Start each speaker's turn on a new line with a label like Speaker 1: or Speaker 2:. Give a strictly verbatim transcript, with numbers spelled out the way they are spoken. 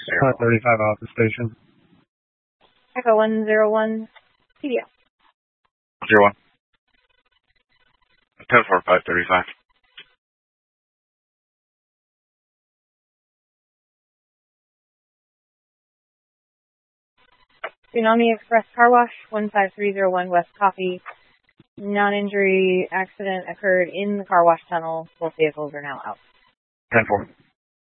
Speaker 1: five thirty-five office station.
Speaker 2: Echo one zero one, P D F.
Speaker 3: Zero one. ten four, five thirty-five.
Speaker 2: Tsunami Express Car Wash, one five three zero one West Coffee. Non-injury accident occurred in the car wash tunnel. Both vehicles are now out.
Speaker 3: ten four.